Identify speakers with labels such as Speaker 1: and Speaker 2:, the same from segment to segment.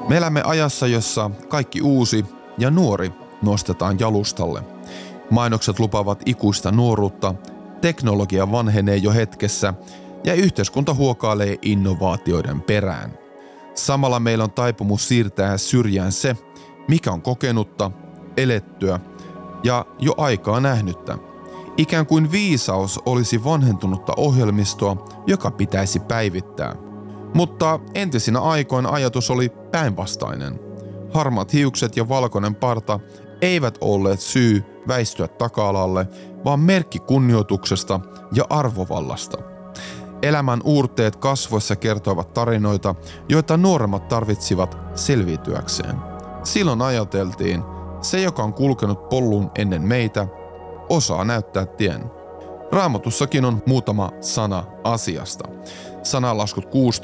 Speaker 1: Me elämme ajassa, jossa kaikki uusi ja nuori nostetaan jalustalle. Mainokset lupaavat ikuista nuoruutta, teknologia vanhenee jo hetkessä ja yhteiskunta huokailee innovaatioiden perään. Samalla meillä on taipumus siirtää syrjään se, mikä on kokenutta, elettyä ja jo aikaa nähnyttä. Ikään kuin viisaus olisi vanhentunutta ohjelmistoa, joka pitäisi päivittää. Mutta entisinä aikoina ajatus oli päinvastainen. Harmaat hiukset ja valkoinen parta eivät olleet syy väistyä taka-alalle, vaan merkki kunnioituksesta ja arvovallasta. Elämän uurteet kasvoissa kertoivat tarinoita, joita nuoremmat tarvitsivat selviytyäkseen. Silloin ajateltiin, se joka on kulkenut pollun ennen meitä, osaa näyttää tien. Raamatussakin on muutama sana asiasta. Sananlaskut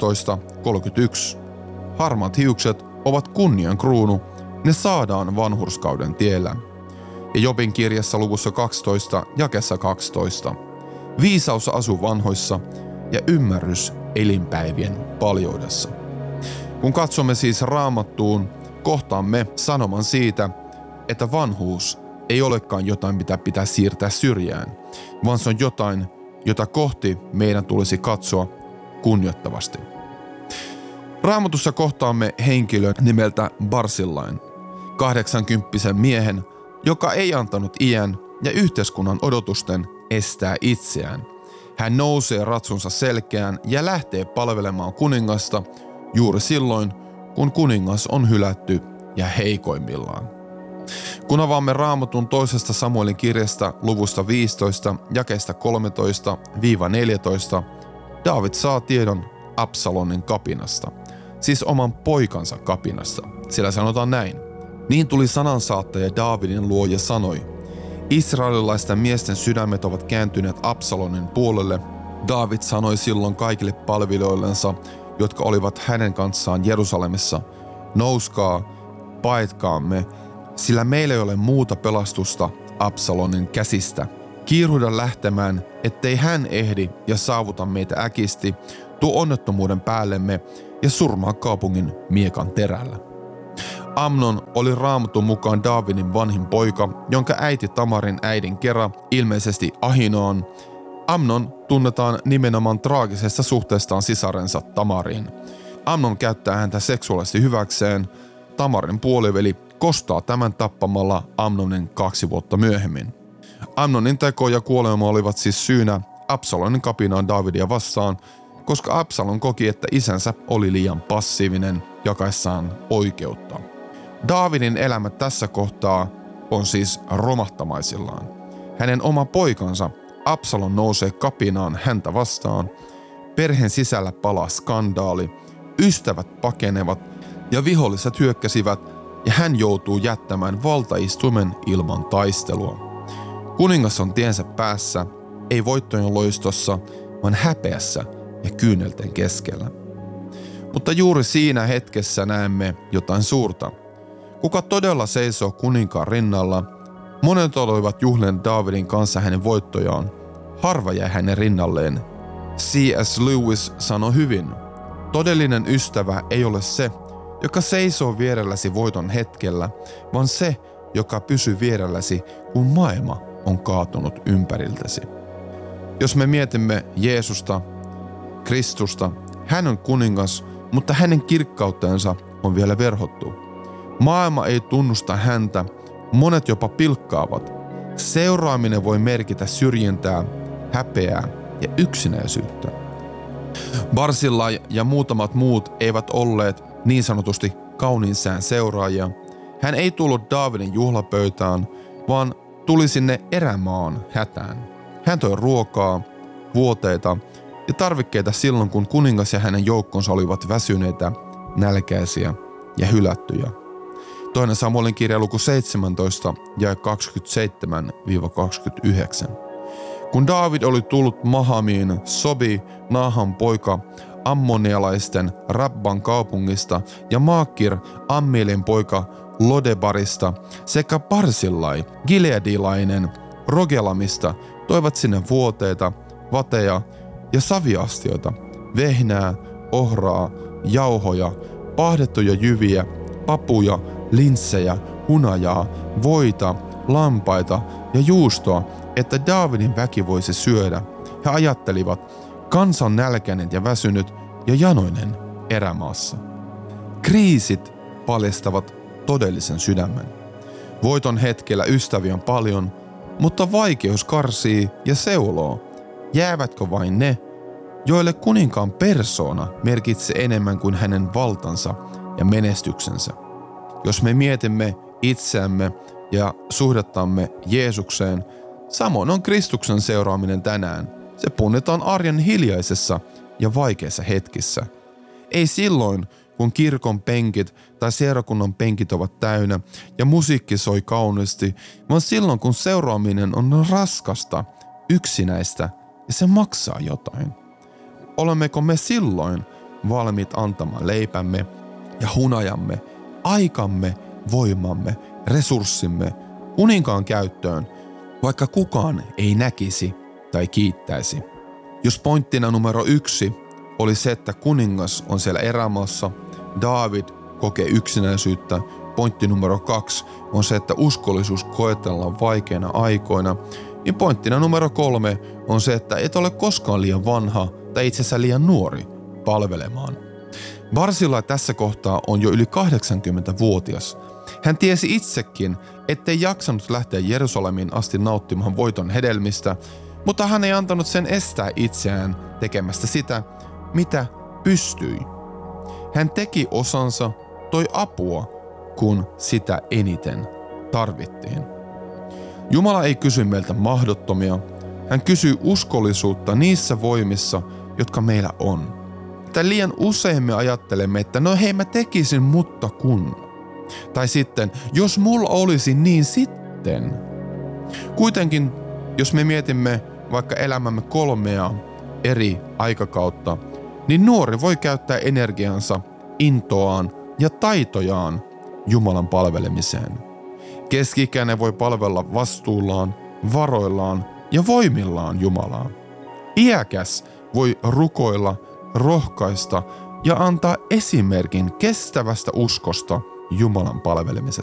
Speaker 1: 16:31. Harmaat hiukset ovat kunnian kruunu, ne saadaan vanhurskauden tiellä. Ja Jobin kirjassa luvussa 12, jakeessa 12. Viisaus asuu vanhoissa ja ymmärrys elinpäivien paljoudessa. Kun katsomme siis Raamattuun, kohtaamme sanoman siitä, että vanhuus ei olekaan jotain, mitä pitää siirtää syrjään, vaan se on jotain, jota kohti meidän tulisi katsoa kunnioittavasti. Raamatussa kohtaamme henkilön nimeltä Barsillain, 80 miehen, joka ei antanut iän ja yhteiskunnan odotusten estää itseään. Hän nousee ratsunsa selkään ja lähtee palvelemaan kuningasta juuri silloin, kun kuningas on hylätty ja heikoimmillaan. Kun avaamme Raamatun toisesta Samuelin kirjasta luvusta 15, jakeesta 13-14, Daavid saa tiedon Absalonin kapinasta, siis oman poikansa kapinasta. Sillä sanotaan näin. Niin tuli sanansaattaja Daavidin luo ja sanoi, Israelilaisten miesten sydämet ovat kääntyneet Absalonin puolelle. Daavid sanoi silloin kaikille palvelijoillensa, jotka olivat hänen kanssaan Jerusalemissa, nouskaa, paetkaamme, sillä meillä ei ole muuta pelastusta Absalonin käsistä. Kiiruhda lähtemään, ettei hän ehdi ja saavuta meitä äkisti, tuo onnettomuuden päällemme ja surmaa kaupungin miekan terällä. Amnon oli Raamatun mukaan Daavidin vanhin poika, jonka äiti Tamarin äidin Gera, ilmeisesti Ahinoam. Amnon tunnetaan nimenomaan traagisesta suhteestaan sisarensa Tamariin. Amnon käyttää häntä seksuaalisesti hyväkseen. Tamarin puoliveli kostaa tämän tappamalla Amnonin 2 vuotta myöhemmin. Amnonin teko ja kuolema olivat siis syynä Absalonin kapinaan Daavidia vastaan, koska Absalon koki, että isänsä oli liian passiivinen jakaessaan oikeutta. Daavidin elämä tässä kohtaa on siis romahtamaisillaan. Hänen oma poikansa Absalon nousee kapinaan häntä vastaan, perheen sisällä palaa skandaali, ystävät pakenevat ja viholliset hyökkäsivät ja hän joutuu jättämään valtaistuimen ilman taistelua. Kuningas on tiensä päässä, ei voittojen loistossa, vaan häpeässä ja kyynelten keskellä. Mutta juuri siinä hetkessä näemme jotain suurta. Kuka todella seisoo kuninkaan rinnalla? Monet olivat juhlen Daavidin kanssa hänen voittojaan. Harva jäi hänen rinnalleen. C.S. Lewis sanoi hyvin. Todellinen ystävä ei ole se, joka seisoo vierelläsi voiton hetkellä, vaan se, joka pysyy vierelläsi, kun maailma on kaatunut ympäriltäsi. Jos me mietimme Jeesusta, Kristusta, hän on kuningas, mutta hänen kirkkautensa on vielä verhottu. Maailma ei tunnusta häntä, monet jopa pilkkaavat. Seuraaminen voi merkitä syrjintää, häpeää ja yksinäisyyttä. Barzillai ja muutamat muut eivät olleet niin sanotusti kauniin sään seuraajia. Hän ei tullut Daavidin juhlapöytään, vaan tuli sinne erämaan hätään. Hän toi ruokaa, vuoteita ja tarvikkeita silloin, kun kuningas ja hänen joukkonsa olivat väsyneitä, nälkäisiä ja hylättyjä. 2. Samuelin kirja luku 17 ja 27-29. Kun Daavid oli tullut Mahamiin, Sobi, Naahan poika, ammonialaisten Rabban kaupungista ja Maakir, Ammielin poika Lodebarista sekä Barzillai, gileadilainen, Rogelamista toivat sinne vuoteita, vateja ja saviastioita, vehnää, ohraa, jauhoja, paahdettuja jyviä, papuja, linssejä, hunajaa, voita, lampaita ja juustoa, että Daavidin väki voisi syödä. He ajattelivat, kansa on nälkäinen ja väsynyt ja janoinen erämaassa. Kriisit paljastavat todellisen sydämen. Voiton hetkellä ystäviä on paljon, mutta vaikeus karsii ja seuloo. Jäävätkö vain ne, joille kuninkaan persoona merkitsee enemmän kuin hänen valtansa ja menestyksensä? Jos me mietimme itseämme ja suhdettamme Jeesukseen, samoin on Kristuksen seuraaminen tänään. Se punnitaan arjen hiljaisessa ja vaikeissa hetkissä. Ei silloin, kun kirkon penkit tai seurakunnan penkit ovat täynnä ja musiikki soi kauniisti, vaan silloin, kun seuraaminen on raskasta, yksinäistä ja se maksaa jotain. Olemmeko me silloin valmiit antamaan leipämme ja hunajamme, aikamme, voimamme, resurssimme kuninkaan käyttöön, vaikka kukaan ei näkisi tai kiittäisi? Jos pointtina numero 1 oli se, että kuningas on siellä erämaassa, Daavid kokee yksinäisyyttä. Pointti numero 2 on se, että uskollisuus koetellaan vaikeina aikoina. Ja pointtina numero 3 on se, että et ole koskaan liian vanha tai itse asiassa liian nuori palvelemaan. Barzillai tässä kohtaa on jo yli 80-vuotias. Hän tiesi itsekin, ettei jaksanut lähteä Jerusalemiin asti nauttimaan voiton hedelmistä, mutta hän ei antanut sen estää itseään tekemästä sitä, mitä pystyi. Hän teki osansa, toi apua, kun sitä eniten tarvittiin. Jumala ei kysy meiltä mahdottomia, hän kysyy uskollisuutta niissä voimissa, jotka meillä on. Että liian usein me ajattelemme, että no hei mä tekisin, mutta kun. Tai sitten, jos mulla olisi niin sitten. Kuitenkin, jos me mietimme vaikka elämämme 3 eri aikakautta, niin nuori voi käyttää energiansa, intoaan ja taitojaan Jumalan palvelemiseen. Keski-ikäinen voi palvella vastuullaan, varoillaan ja voimillaan Jumalaa. Iäkäs voi rukoilla, rohkaista ja antaa esimerkin kestävästä uskosta Jumalan palvelemisessa.